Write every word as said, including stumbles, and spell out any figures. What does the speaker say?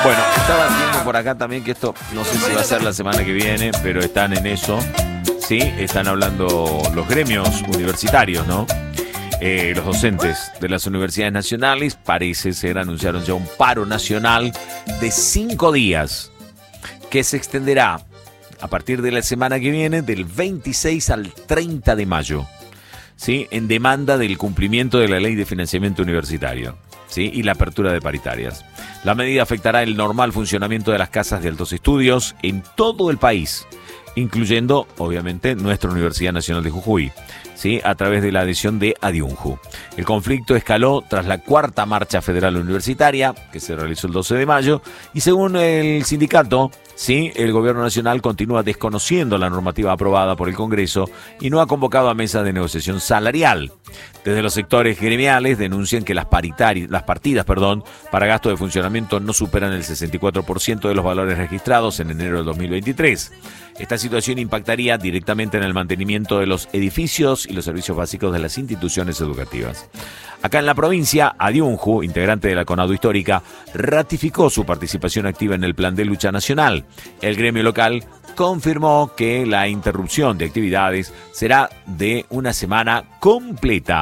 Bueno, estaba viendo por acá también que esto, no sé si va a ser la semana que viene, pero están en eso. Sí, están hablando los gremios universitarios, ¿no? Eh, los docentes de las universidades nacionales, parece ser, anunciaron ya un paro nacional de cinco días que se extenderá a partir de la semana que viene, del veintiséis al treinta de mayo, ¿sí? En demanda del cumplimiento de la ley de financiamiento universitario, ¿sí? Y la apertura de paritarias. La medida afectará el normal funcionamiento de las casas de altos estudios en todo el país, incluyendo, obviamente, nuestra Universidad Nacional de Jujuy, ¿sí? A través de la adhesión de Adiunju. El conflicto escaló tras la cuarta marcha federal universitaria, que se realizó el doce de mayo, y según el sindicato, sí, el gobierno nacional continúa desconociendo la normativa aprobada por el Congreso y no ha convocado a mesa de negociación salarial. Desde los sectores gremiales denuncian que las, paritari- las partidas perdón, para gasto de funcionamiento no superan el sesenta y cuatro por ciento de los valores registrados en enero de dos mil veintitrés. Esta situación impactaría directamente en el mantenimiento de los edificios y los servicios básicos de las instituciones educativas. Acá en la provincia, Adiunju, integrante de la CONADU Histórica, ratificó su participación activa en el Plan de Lucha Nacional. El gremio local confirmó que la interrupción de actividades será de una semana completa.